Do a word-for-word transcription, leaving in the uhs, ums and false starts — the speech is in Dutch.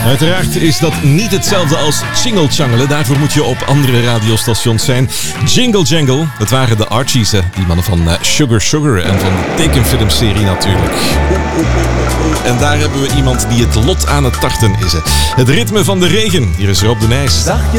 Uiteraard is dat niet hetzelfde als jingle-changelen. Daarvoor moet je op andere radiostations zijn. Jingle Jangle, dat waren de Archies, hè. Die mannen van uh, Sugar Sugar en van de tekenfilmserie natuurlijk. En daar hebben we iemand die het lot aan het tarten is. Hè. Het ritme van de regen. Hier is Rob de Nijs.